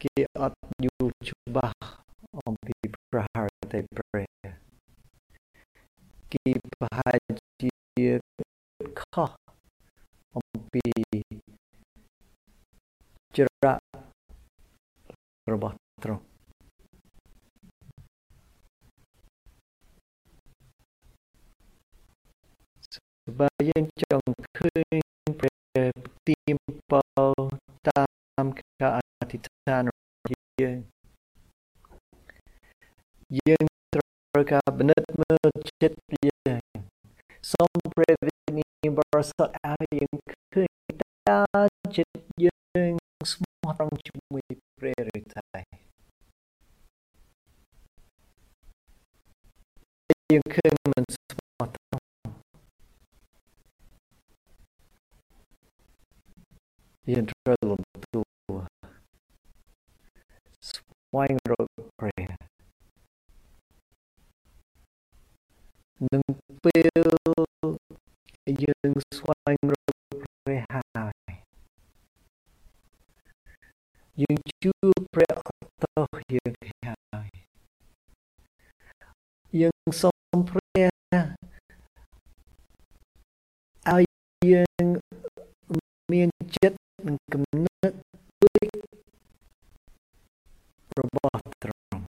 គេអត់យល់ច្បាស់អំពីប្រហារតែព្រះគេប្រហែលជាខុសអំពីចរៈរបស់ទ្រង់បើយើងចង់ឃើញព្រះទីមពលតាមការអធិដ្ឋានរបស់យើងត្រូវការពិនិត្យមើលចិត្តយើងសូមព្រះវិញ្ញាណបរិសុទ្ធឲ្យយើងឃើញតើចិត្តយើងស្មោះត្រង់ជាមួយព្រះឬតែយើងឃើញមិនស្មោះត្រង់យើងត្រូវលំទួស្វែងរកព្រះនឹងពេលយើងស្វែងរកព្រះហើយយើងជួបព្រះអត់ទោសយើងហើយយើងសូមព្រះឲ្យយើងមានចិត្តនិងគំនិតដូចរបស់ទ្រង់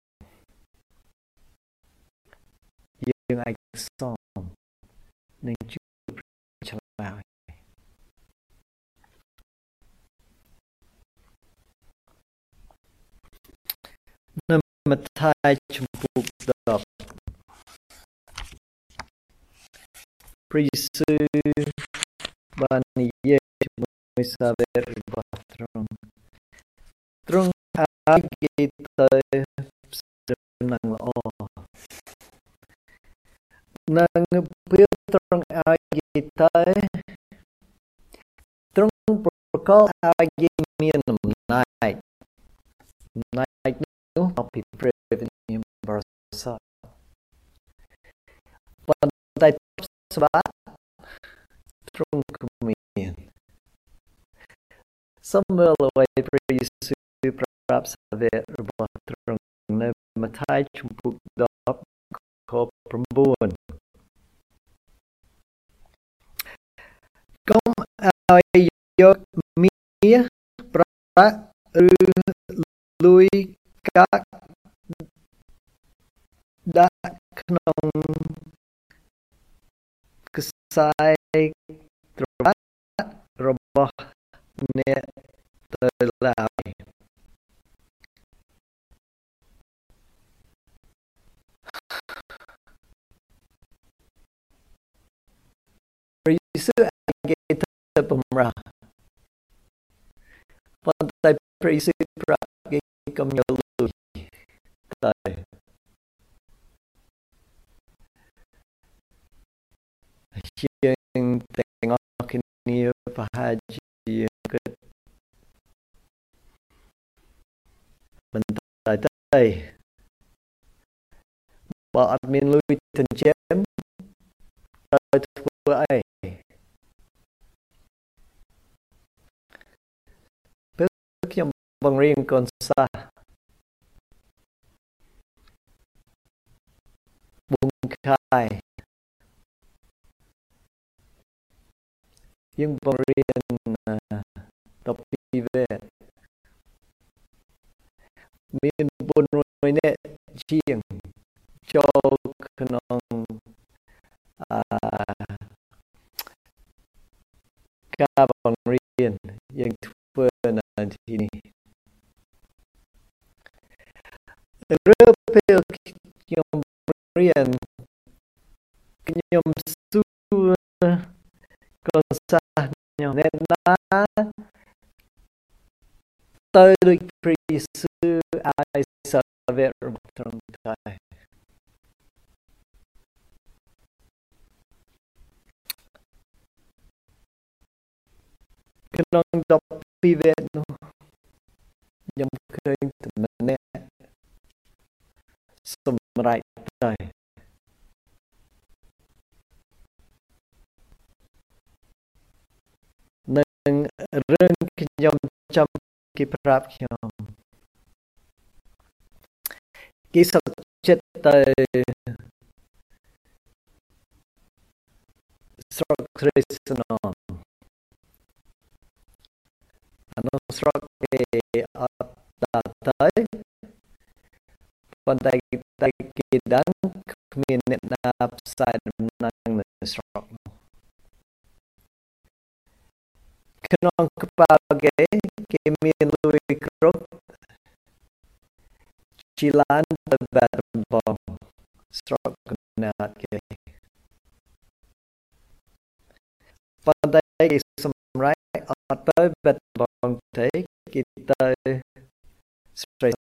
យើងអាចសូមនឹងជួបឆ្លើយនៅម៉ាថាយជំពូក10ព្រះយេស៊ូវបាននិយាយជាមួយសាវករបស់ទ្រង់ឲ្យគេទៅដំណឹងល្អនឹងពេលទ្រង់ឲ្យគេទៅទ្រង់ប្រកល់ឲ្យគេមានអំណាចនោះមកពីព្រះវិញ្ញាណបរិសុទ្ធប៉ុន្តែស្បាទ្រង់គ្មានសូមមើលអ្វីព្រះយេស៊ូវប្រាប់សាវករបស់ទ្រង់នៅម៉ាថាយជំពូក10ខ9កុំឲ្យយកមាសប្រាក់ឬលុយកាក់ដាក់ក្នុងខ្សែក្រវាត់របស់អ្នកទៅឡើយព្រះយេស៊ូវឲ្យគេទៅបម្រើប៉ុន្តែព្រះយេស៊ូវប្រាប់គេកុំយកលុយតែយើងទាំងអស់គ្នាប្រហែលជាគិតមិនតែបើអត់មានលុយចិញ្ចឹមត្រូវធ្វើអីពេលខ្ញុំបង្រៀនកូនសាសបង្ខាយយើងបង្រៀន12វគ្គមាន400នាក់ជាងចូលក្នុងការបង្រៀនយើងធ្វើនៅទីនេះរើពេលខ្ញុំរៀនខ្ញុំសួរកូនសាសខ្ញុំអ្នកណាទៅដូចព្រះយេស៊ូវឲ្យសាវករបស់ទ្រង់ដែរក្នុង12វគ្គនោះខ្ញុំឃើញតែម្នាក់សម្រេចទៅនឹងរឿងខ្ញុំចាំគេប្រាប់ខ្ញុំ Kỹ sọc chết tới sọc Krishna ano sọc ở tới Pantai Kidang minit na side ng stroke. Kanong kapagay kimin Louis Crook Chilan the baton bong stroke na kay. Pantai sumray atay baton bong tay kita straight